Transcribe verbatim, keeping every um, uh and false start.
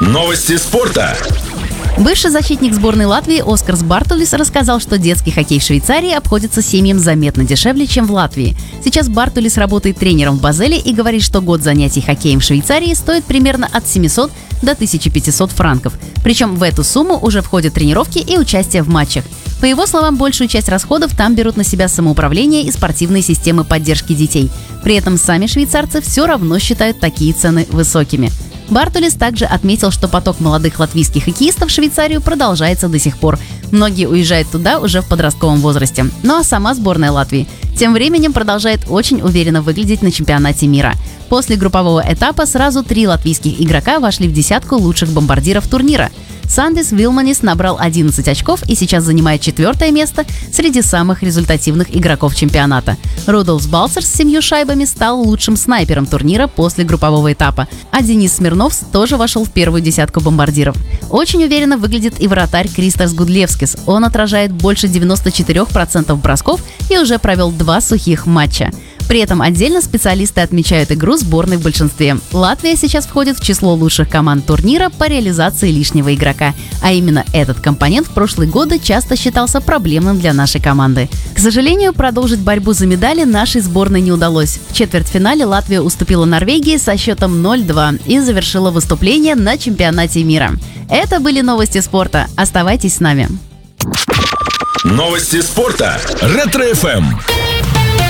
Новости спорта. Бывший защитник сборной Латвии Оскарс Бартулис рассказал, что детский хоккей в Швейцарии обходится семьям заметно дешевле, чем в Латвии. Сейчас Бартулис работает тренером в Базеле и говорит, что год занятий хоккеем в Швейцарии стоит примерно от семисот до тысячи пятисот франков. Причем в эту сумму уже входят тренировки и участие в матчах. По его словам, большую часть расходов там берут на себя самоуправление и спортивные системы поддержки детей. При этом сами швейцарцы все равно считают такие цены высокими. Бартулис также отметил, что поток молодых латвийских хоккеистов в Швейцарию продолжается до сих пор. Многие уезжают туда уже в подростковом возрасте. Ну а сама сборная Латвии тем временем продолжает очень уверенно выглядеть на чемпионате мира. После группового этапа сразу три латвийских игрока вошли в десятку лучших бомбардиров турнира. Сандис Вилманис набрал одиннадцать очков и сейчас занимает четвертое место среди самых результативных игроков чемпионата. Рудольф Балцерс с семью шайбами стал лучшим снайпером турнира после группового этапа, а Денис Смирнов тоже вошел в первую десятку бомбардиров. Очень уверенно выглядит и вратарь Кристос Гудлевскис. Он отражает больше девяноста четырёх процентов бросков и уже провел два сухих матча. При этом отдельно специалисты отмечают игру сборной в большинстве. Латвия сейчас входит в число лучших команд турнира по реализации лишнего игрока. А именно этот компонент в прошлые годы часто считался проблемным для нашей команды. К сожалению, продолжить борьбу за медали нашей сборной не удалось. В четвертьфинале Латвия уступила Норвегии со счетом ноль-два и завершила выступление на чемпионате мира. Это были новости спорта. Оставайтесь с нами. Новости спорта. Ретро-эф эм.